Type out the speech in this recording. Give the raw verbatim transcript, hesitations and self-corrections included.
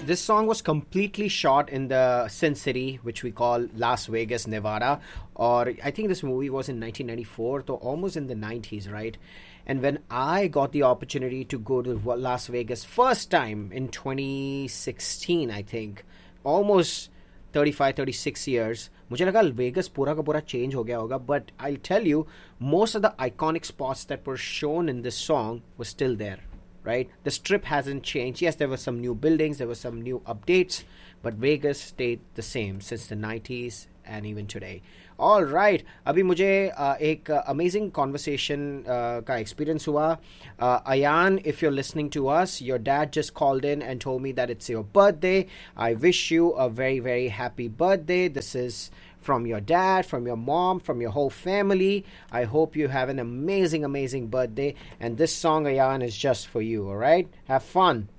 this song was completely shot in the Sin City, which we call Las Vegas, Nevada. Or I think this movie was in nineteen ninety-four, so almost in the nineties, right? And when I got the opportunity to go to Las Vegas first time in twenty sixteen, I think, almost thirty-five, thirty-six years, मुझे लगा vagus पूरा का पूरा change हो गया होगा, but I'll tell you, most of the iconic spots that were shown in this song were still there, right? The strip hasn't changed. Yes, there were some new buildings, there were some new updates, but Vegas stayed the same since the nineties and even today. All right, अभी मुझे uh, एक uh, amazing conversation uh, का experience हुआ. Uh, Ayan, if you're listening to us, your dad just called in and told me that it's your birthday. I wish you a very, very happy birthday. This is from your dad, from your mom, from your whole family. I hope you have an amazing, amazing birthday. And this song, Ayan, is just for you, all right? Have fun.